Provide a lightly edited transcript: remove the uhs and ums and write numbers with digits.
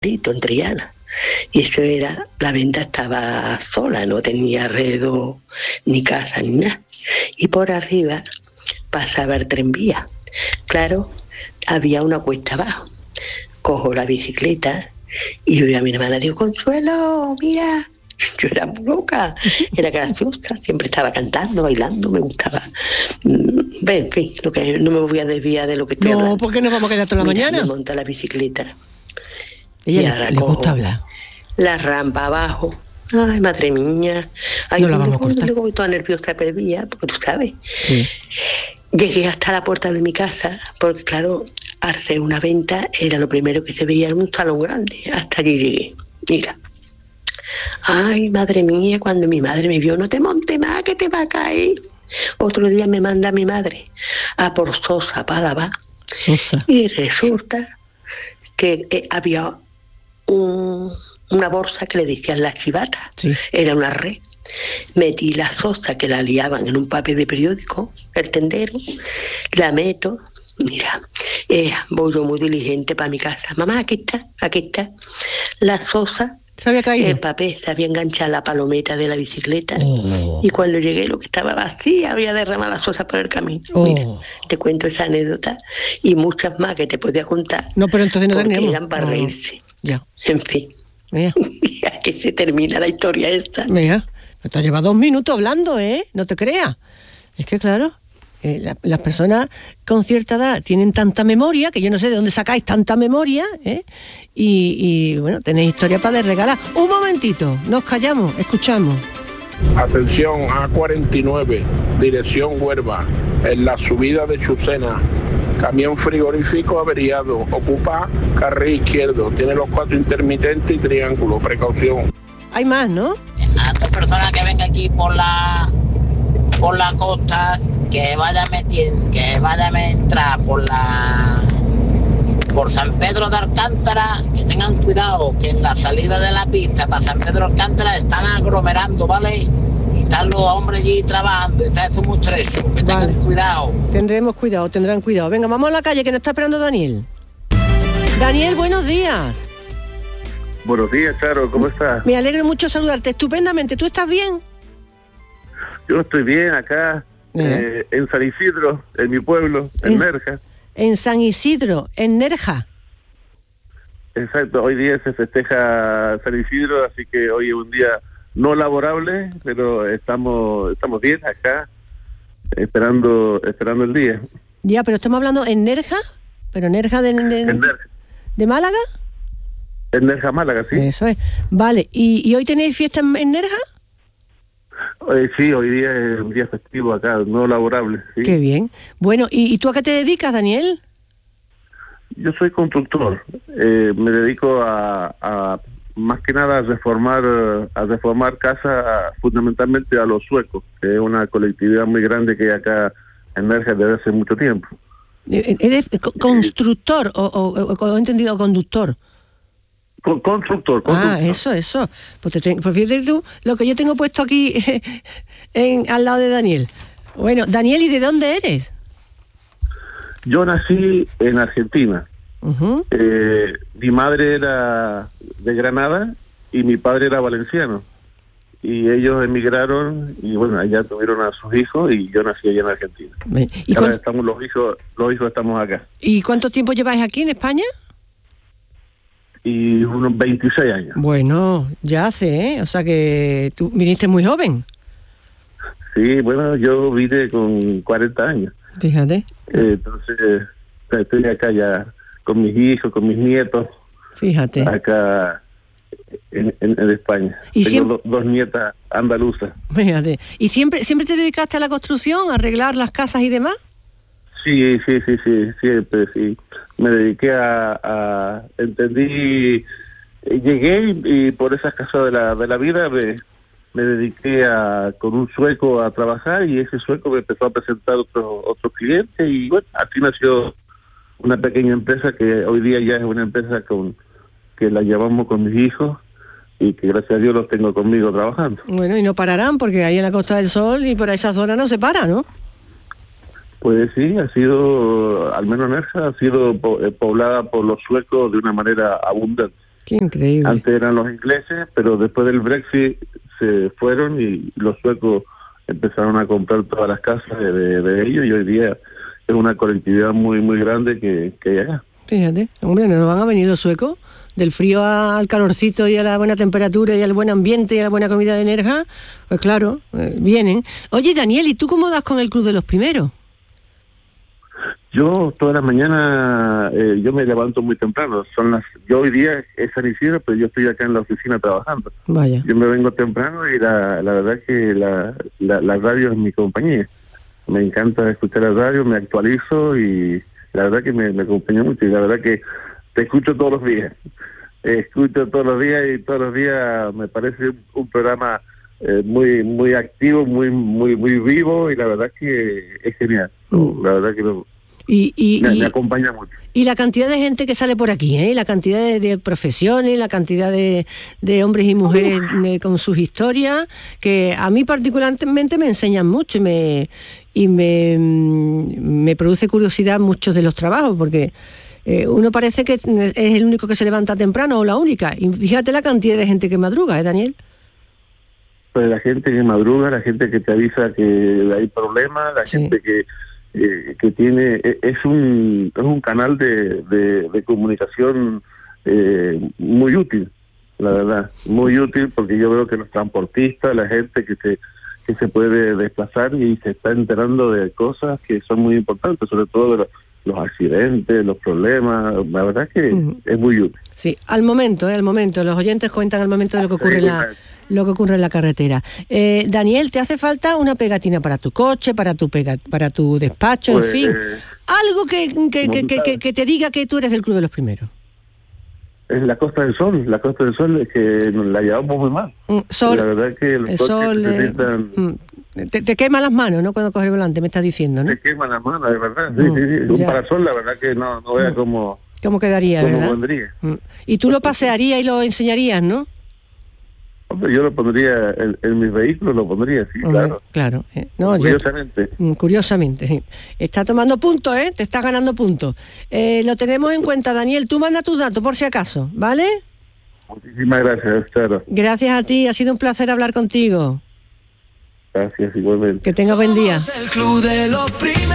en Triana. Y eso era, la venta estaba sola, no tenía alrededor ni casa ni nada. Y por arriba pasaba el tranvía. Claro, había una cuesta abajo. Cojo la bicicleta y veo a mi hermana, digo, Consuelo, mira. Yo era muy loca, era graciosa, siempre estaba cantando, bailando, me gustaba. En fin, no me voy a desviar de lo que estoy hablando. No, ¿por qué nos vamos a quedar toda la mañana? Me monta la bicicleta. Ella le gusta hablar. La rampa abajo. Ay, madre mía. Ay, no la vamos a cortar. Luego voy toda nerviosa, perdida, porque tú sabes. Sí. Llegué hasta la puerta de mi casa, porque claro, al ser una venta era lo primero que se veía en un salón grande. Hasta allí llegué. Mira. Ay, madre mía, cuando mi madre me vio, no te montes más, que te va a caer. Otro día me manda mi madre a por Sosa para lavar. Sosa. Y resulta que había una bolsa que le decían la chivata. Sí. Era una red. Metí la sosa que la liaban en un papel de periódico, el tendero, la meto. Mira, voy yo muy diligente para mi casa. Mamá, aquí está. La sosa. Se había caído. El papel se había enganchado a la palometa de la bicicleta. Y cuando llegué, lo que estaba vacía, había derramado la sosa por el camino. Mira, te cuento esa anécdota y muchas más que te podía contar. No, pero entonces no teníamos. Eran para reírse. Ya. En fin. Mira. Ya que se termina la historia esta. Mira, te ha llevado 2 minutos hablando, ¿eh? No te creas. Es que claro, las personas con cierta edad tienen tanta memoria, que yo no sé de dónde sacáis tanta memoria, ¿eh? Y bueno, tenéis historia para regalar. Un momentito, nos callamos, escuchamos. Atención, A49, dirección Huelva, en la subida de Chucena. Camión frigorífico averiado, ocupa carril izquierdo, tiene los 4 intermitentes y triángulo, precaución. Hay más, ¿no? A toda persona que venga aquí por la costa, que vaya a entrar por San Pedro de Alcántara, que tengan cuidado, que en la salida de la pista para San Pedro de Alcántara están aglomerando, ¿vale? Y están los hombres allí trabajando, y está eso muy estrecho, que tengan cuidado. Tendrán cuidado. Venga, vamos a la calle, que nos está esperando Daniel. Daniel, buenos días. Buenos días, Charo, ¿cómo estás? Me alegro mucho saludarte, estupendamente. ¿Tú estás bien? Yo estoy bien acá, en San Isidro, en mi pueblo, en Nerja. En San Isidro, en Nerja. Exacto, hoy día se festeja San Isidro, así que hoy es un día no laborable, pero estamos bien acá, esperando el día. Ya, pero estamos hablando en Nerja, pero Nerja de Málaga. En Nerja, Málaga, sí. Eso es. Vale, ¿y hoy tenéis fiesta en Nerja? Sí, hoy día es un día festivo acá, no laborable. ¿Sí? Qué bien. Bueno, ¿y tú a qué te dedicas, Daniel? Yo soy constructor. Me dedico a más que nada a reformar casas, fundamentalmente a los suecos, que es una colectividad muy grande que hay acá en Nerja desde hace mucho tiempo. ¿Eres constructor o he entendido conductor? Constructor. Eso. Pues fíjate tú lo que yo tengo puesto aquí al lado de Daniel. Bueno, Daniel, ¿y de dónde eres? Yo nací en Argentina. Uh-huh. Mi madre era de Granada y mi padre era valenciano. Y ellos emigraron y bueno, allá tuvieron a sus hijos y yo nací allá en Argentina. ¿Y ahora estamos los hijos estamos acá. ¿Y cuánto tiempo lleváis aquí en España? Y unos 26 años. Bueno, ya hace, ¿eh? O sea que tú viniste muy joven. Sí, bueno, yo vine con 40 años. Fíjate. Entonces, estoy acá ya con mis hijos, con mis nietos. Fíjate. Acá en España. ¿Y tengo dos nietas andaluzas. Fíjate. ¿Y siempre te dedicaste a la construcción, a arreglar las casas y demás? Sí, siempre, sí. Me dediqué entendí, llegué y por esas cosas de la vida me dediqué con un sueco a trabajar y ese sueco me empezó a presentar otros clientes y bueno, así nació una pequeña empresa que hoy día ya es una empresa que la llevamos con mis hijos y que gracias a Dios los tengo conmigo trabajando. Bueno, y no pararán porque ahí en la Costa del Sol y por esa zona no se para, ¿no? Pues sí, ha sido, al menos Nerja, ha sido poblada por los suecos de una manera abundante. Qué increíble. Antes eran los ingleses, pero después del Brexit se fueron y los suecos empezaron a comprar todas las casas de ellos, y hoy día es una colectividad muy muy grande que hay acá. Fíjate, hombre, ¿no van a venir los suecos? Del frío al calorcito y a la buena temperatura y al buen ambiente y a la buena comida de Nerja, pues claro, vienen. Oye, Daniel, ¿y tú cómo das con el Club de los Primeros? Yo todas las mañanas, yo me levanto muy temprano. Yo hoy día es San Isidro, pero yo estoy acá en la oficina trabajando. Vaya. Yo me vengo temprano y la verdad que la radio es mi compañía. Me encanta escuchar la radio, me actualizo y la verdad que me acompaña mucho. Y la verdad que te escucho todos los días. Escucho todos los días y todos los días me parece un programa muy muy activo, muy vivo, y la verdad que es genial. La verdad que me acompaña mucho. Y la cantidad de gente que sale por aquí, ¿eh? La cantidad de profesiones, la cantidad de hombres y mujeres con sus historias, que a mí particularmente me enseñan mucho y me produce curiosidad muchos de los trabajos, porque uno parece que es el único que se levanta temprano o la única. Y fíjate la cantidad de gente que madruga, Daniel. Pues la gente que madruga, la gente que te avisa que hay problemas, la gente que tiene... Es un canal de comunicación muy útil, la verdad. Muy útil, porque yo veo que los transportistas, la gente que se puede desplazar y se está enterando de cosas que son muy importantes, sobre todo de los accidentes, los problemas. La verdad que es muy útil. Sí, al momento, los oyentes cuentan al momento de lo que ocurre en la carretera. Daniel, ¿te hace falta una pegatina para tu coche, para tu despacho, pues, en fin? Algo que te diga que tú eres del Club de los Primeros. Es la Costa del Sol. La Costa del Sol es que nos la llevamos muy mal. Sol, la verdad que el sol necesitan... Te quema las manos, ¿no? Cuando coges el volante, me estás diciendo, ¿no? Te quema las manos, de verdad. Sí. Un parasol, la verdad que no vea cómo quedaría, ¿verdad? Vendría. Y tú lo pasearías y lo enseñarías, ¿no? Hombre, yo lo pondría en mis vehículos, lo pondría, sí, claro. Claro. Curiosamente, sí. Está tomando puntos, ¿eh? Te estás ganando puntos. Lo tenemos en cuenta, Daniel. Tú manda tus datos, por si acaso, ¿vale? Muchísimas gracias, Charo. Gracias a ti, ha sido un placer hablar contigo. Gracias, igualmente. Que tenga buen día. El Club de los Primeros.